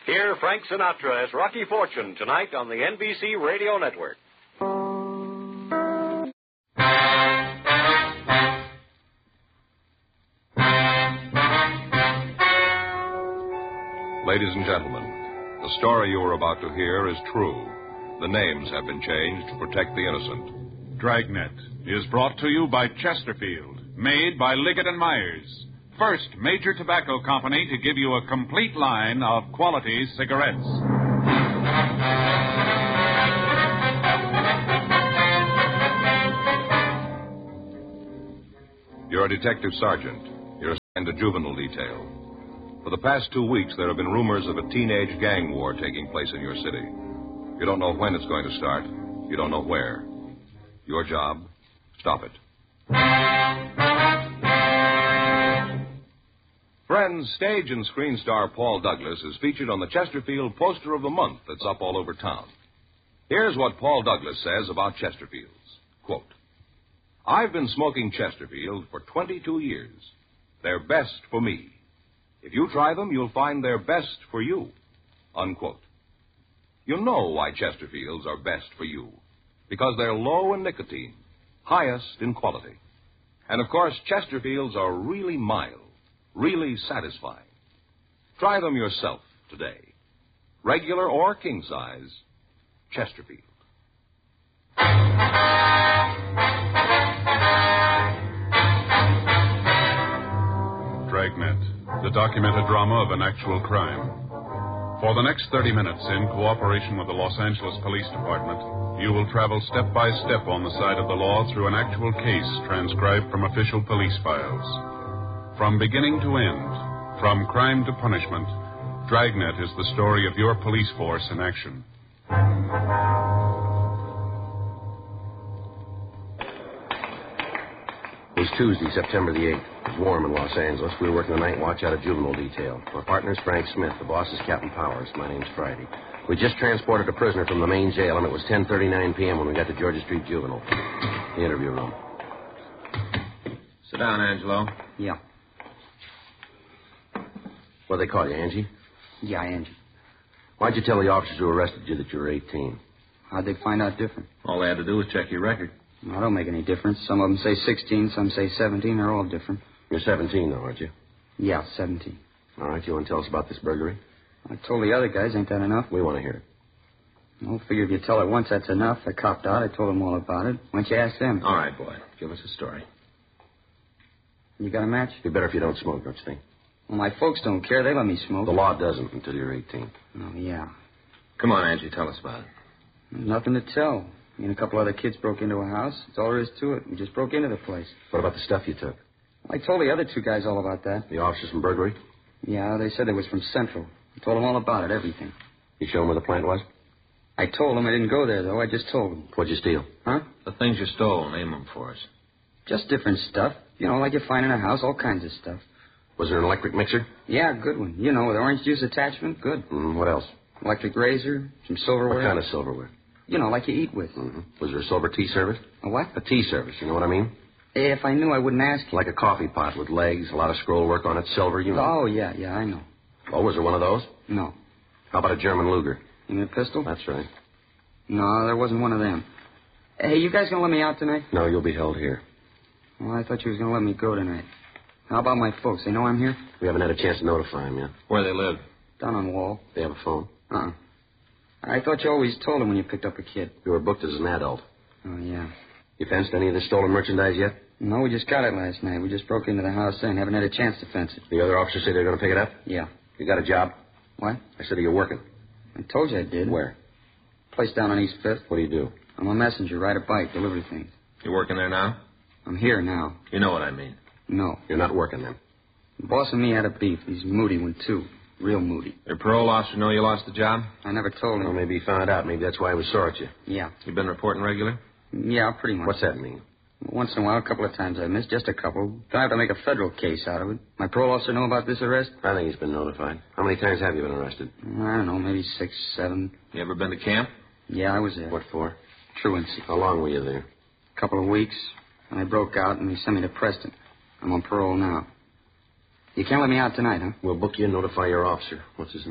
Hear Frank Sinatra as Rocky Fortune tonight on the NBC Radio Network. Ladies and gentlemen, the story you are about to hear is true. The names have been changed to protect the innocent. Dragnet is brought to you by Chesterfield, made by Liggett & Myers. First major tobacco company to give you a complete line of quality cigarettes. You're a detective sergeant. You're assigned to juvenile detail. For the past 2 weeks, there have been rumors of a teenage gang war taking place in your city. You don't know when it's going to start. You don't know where. Your job, stop it. Friends, stage and screen star Paul Douglas is featured on the Chesterfield Poster of the Month that's up all over town. Here's what Paul Douglas says about Chesterfields. Quote, I've been smoking Chesterfield for 22 years. They're best for me. If you try them, you'll find they're best for you. Unquote. You know why Chesterfields are best for you. Because they're low in nicotine, highest in quality. And, of course, Chesterfields are really mild, really satisfying. Try them yourself today. Regular or king size, Chesterfield. Dragnet, the documented drama of an actual crime. For the next 30 minutes, in cooperation with the Los Angeles Police Department, you will travel step by step on the side of the law through an actual case transcribed from official police files. From beginning to end, from crime to punishment, Dragnet is the story of your police force in action. It was Tuesday, September the 8th. It was warm in Los Angeles. We were working the night watch out of juvenile detail. My partner's Frank Smith. The boss is Captain Powers. My name's Friday. We just transported a prisoner from the main jail, and it was 10:39 p.m. when we got to Georgia Street Juvenile, the interview room. Sit down, Angelo. Yeah. What'd they call you, Angie? Yeah, Angie. Why'd you tell the officers who arrested you that you were 18? How'd they find out different? All they had to do was check your record. Well, don't make any difference. Some of them say 16, some say 17. They're all different. You're 17, though, aren't you? Yeah, 17. All right, you want to tell us about this burglary? I told the other guys. Ain't that enough? We want to hear it. Well, figure if you tell her once, that's enough. I copped out. I told them all about it. Why don't you ask them? All right, boy. Give us a story. You got a match? Be better if you don't smoke, don't you think? Well, my folks don't care. They let me smoke. The law doesn't until you're 18. Oh, yeah. Come on, Angie. Tell us about it. Nothing to tell. Me and a couple other kids broke into a house. That's all there is to it. We just broke into the place. What about the stuff you took? I told the other two guys all about that. The officers from burglary? Yeah, they said it was from Central. I told them all about it, everything. You show them where the plant was? I told them I didn't go there, though. I just told them. What'd you steal? Huh? The things you stole, name them for us. Just different stuff. You know, like you find in a house, all kinds of stuff. Was there an electric mixer? Yeah, good one. You know, with orange juice attachment, good. What else? Electric razor, some silverware. What kind of silverware? You know, like you eat with. Was there a silver tea service? A what? A tea service, you know what I mean? If I knew, I wouldn't ask you. Like a coffee pot with legs, a lot of scroll work on it, silver, you know. Oh, yeah, I know. Oh, was there one of those? No. How about a German Luger? You mean a pistol? That's right. No, there wasn't one of them. Hey, you guys gonna let me out tonight? No, you'll be held here. Well, I thought you was gonna let me go tonight. How about my folks? They know I'm here? We haven't had a chance to notify them yet. Where they live? Down on the wall. They have a phone? Uh-uh. I thought you always told them when you picked up a kid. You were booked as an adult. Oh, yeah. You fenced any of the stolen merchandise yet? No, we just got it last night. We just broke into the house then. Haven't had a chance to fence it. The other officers say they're going to pick it up? Yeah. You got a job? What? I said, are you working? I told you I did. Where? Place down on East 5th. What do you do? I'm a messenger. Ride a bike. Deliver things. You working there now? I'm here now. You know what I mean. No. You're not working then? The boss and me had a beef. He's a moody one, too. Real moody. Your parole officer know you lost the job? I never told him. Well, maybe he found out. Maybe that's why he was sore at you. Yeah. You been reporting regular? Yeah, pretty much. What's that mean? Once in a while, a couple of times I missed. Just a couple. Gonna have to make a federal case out of it. My parole officer know about this arrest? I think he's been notified. How many times have you been arrested? I don't know, maybe 6, 7. You ever been to camp? Yeah, I was there. What for? Truancy. How long were you there? A couple of weeks. And I broke out, and they sent me to Preston. I'm on parole now. You can't let me out tonight, huh? We'll book you and notify your officer. What's his name?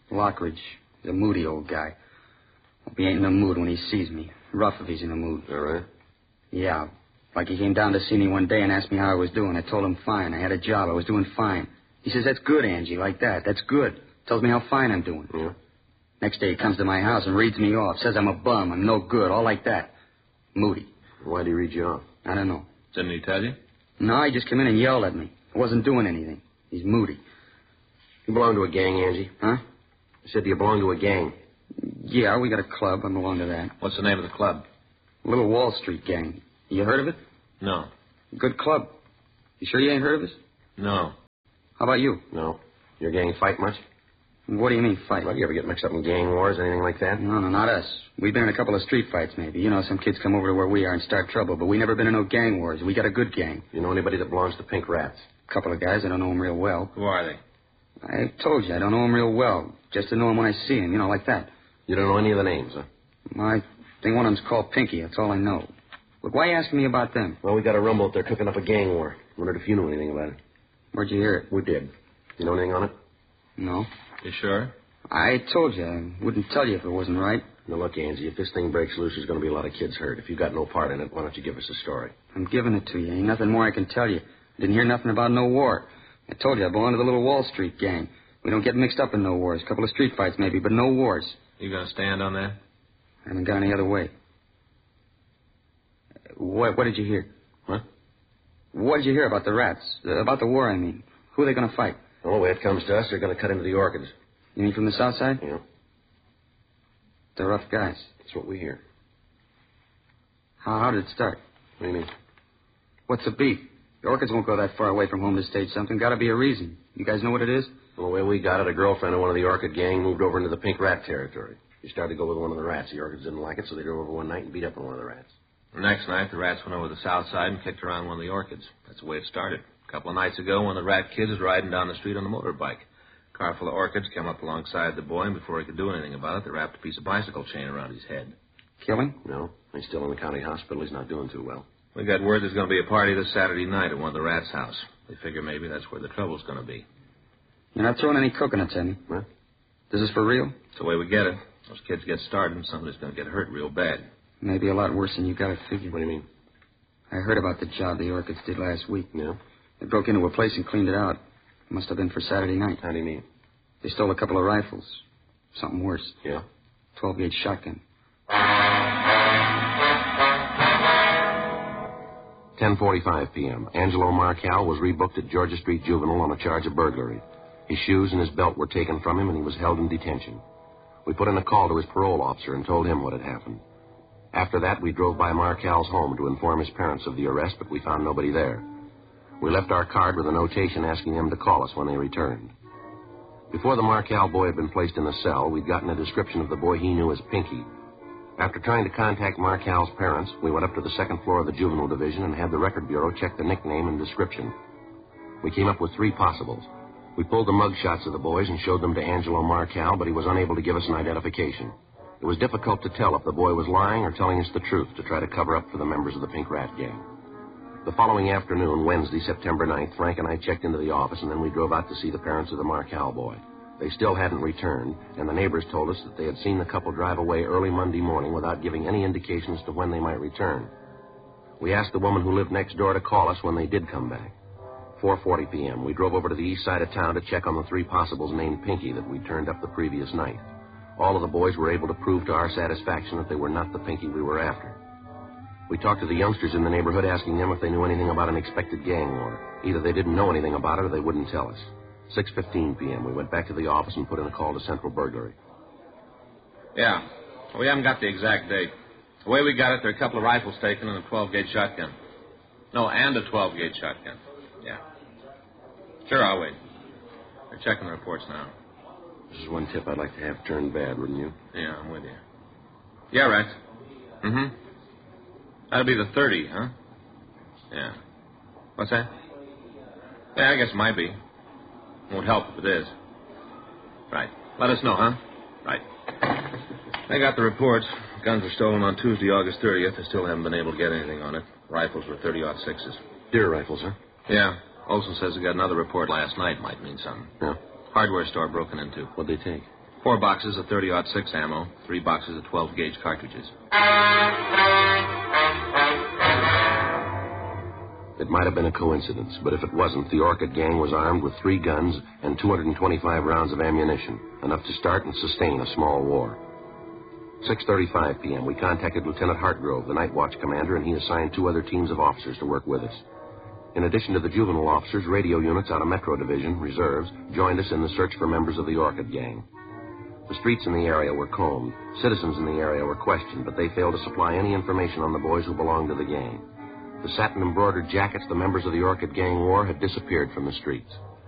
Lockridge. He's a moody old guy. Hope he ain't in the mood when he sees me. Rough if he's in the mood. All right. Yeah. Like he came down to see me one day and asked me how I was doing. I told him fine. I had a job. I was doing fine. He says, that's good, Angie, like that. That's good. Tells me how fine I'm doing. Yeah. Next day he comes to my house and reads me off. Says I'm a bum. I'm no good. All like that. Moody. Why'd he read you off? I don't know. Didn't he tell you? No, he just came in and yelled at me. I wasn't doing anything. He's moody. You belong to a gang, Angie? Huh? I said, do you belong to a gang? Yeah, we got a club. I belong to that. What's the name of the club? Little Wall Street Gang. You heard of it? No. Good club. You sure you ain't heard of us? No. How about you? No. Your gang fight much? What do you mean, fight? Well, you ever get mixed up in gang wars, anything like that? No, not us. We've been in a couple of street fights, maybe. You know, some kids come over to where we are and start trouble, but we never been in no gang wars. We got a good gang. You know anybody that belongs to Pink Rats? A couple of guys. I don't know them real well. Who are they? I told you, I don't know them real well. Just to know them when I see them, you know, like that. You don't know any of the names, huh? I think one of them's called Pinky. That's all I know. Look, why are you asking me about them? Well, we got a rumble. They're cooking up a gang war. Wondered if you knew anything about it. Where'd you hear it? We did. You know anything on it? No. You sure? I told you, I wouldn't tell you if it wasn't right. Now, look, Angie, if this thing breaks loose, there's going to be a lot of kids hurt. If you got no part in it, why don't you give us a story? I'm giving it to you. Ain't nothing more I can tell you. Didn't hear nothing about no war. I told you, I belong to the little Wall Street Gang. We don't get mixed up in no wars. A couple of street fights, maybe, but no wars. You gonna stand on that? I haven't gone any other way. What did you hear? What? What did you hear about the rats? About the war, I mean. Who are they going to fight? Well, the way it comes to us, they're going to cut into the orchids. You mean from the south side? Yeah. They're rough guys. That's what we hear. How did it start? What do you mean? What's the beef? The orchids won't go that far away from home to stage something. Got to be a reason. You guys know what it is? Well, the way we got it, a girlfriend of one of the orchid gang moved over into the Pink Rat territory. She started to go with one of the rats. The orchids didn't like it, so they drove over one night and beat up on one of the rats. The next night, the rats went over the south side and kicked around one of the orchids. That's the way it started. A couple of nights ago, one of the rat kids was riding down the street on a motorbike. A car full of orchids came up alongside the boy, and before he could do anything about it, they wrapped a piece of bicycle chain around his head. Killing? No, he's still in the county hospital. He's not doing too well. We got word there's going to be a party this Saturday night at one of the rats' house. They figure maybe that's where the trouble's going to be. You're not throwing any coconuts at me? What? This is for real? It's the way we get it. Those kids get started, and somebody's going to get hurt real bad. Maybe a lot worse than you got it figured. What do you mean? I heard about the job the orchids did last week. Yeah? They broke into a place and cleaned it out. Must have been for Saturday night. How do you mean? They stole a couple of rifles. Something worse. Yeah? 12-gauge shotgun. 10:45 p.m. Angelo Marcal was rebooked at Georgia Street Juvenile on a charge of burglary. His shoes and his belt were taken from him, and he was held in detention. We put in a call to his parole officer and told him what had happened. After that, we drove by Marcal's home to inform his parents of the arrest, but we found nobody there. We left our card with a notation asking them to call us when they returned. Before the Marcal boy had been placed in the cell, we'd gotten a description of the boy he knew as Pinky. After trying to contact Marcal's parents, we went up to the second floor of the juvenile division and had the record bureau check the nickname and description. We came up with 3 possibles. We pulled the mug shots of the boys and showed them to Angelo Marcal, but he was unable to give us an identification. It was difficult to tell if the boy was lying or telling us the truth to try to cover up for the members of the Pink Rat Gang. The following afternoon, Wednesday, September 9th, Frank and I checked into the office, and then we drove out to see the parents of the Marcal boy. They still hadn't returned, and the neighbors told us that they had seen the couple drive away early Monday morning without giving any indication as to when they might return. We asked the woman who lived next door to call us when they did come back. 4:40 p.m., we drove over to the east side of town to check on the 3 possibles named Pinky that we'd turned up the previous night. All of the boys were able to prove to our satisfaction that they were not the Pinky we were after. We talked to the youngsters in the neighborhood, asking them if they knew anything about an expected gang war. Either they didn't know anything about it or they wouldn't tell us. 6:15 p.m., we went back to the office and put in a call to Central Burglary. Yeah. We haven't got the exact date. The way we got it, there are a couple of rifles taken and a 12-gauge shotgun. No, and a 12-gauge shotgun. Yeah. Sure, I'll wait. They're checking the reports now. This is one tip I'd like to have turned bad, wouldn't you? Yeah, I'm with you. Yeah, right. Mm-hmm. That'll be the 30, huh? Yeah. What's that? Yeah, I guess it might be. Won't help if it is. Right. Let us know, huh? Right. They got the reports. Guns were stolen on Tuesday, August 30th. They still haven't been able to get anything on it. Rifles were 30-06s. Deer rifles, huh? Yeah. Olson says they got another report last night. Might mean something. Yeah. Hardware store broken into. What'd they take? 4 boxes of 30-06 ammo, 3 boxes of 12-gauge cartridges. It might have been a coincidence, but if it wasn't, the Orchid Gang was armed with 3 guns and 225 rounds of ammunition, enough to start and sustain a small war. 6:35 p.m., we contacted Lieutenant Hartgrove, the night watch commander, and he assigned 2 other teams of officers to work with us. In addition to the juvenile officers, radio units out of Metro Division, reserves, joined us in the search for members of the Orchid Gang. The streets in the area were combed. Citizens in the area were questioned, but they failed to supply any information on the boys who belonged to the gang. The satin-embroidered jackets the members of the Orchid Gang wore had disappeared from the streets.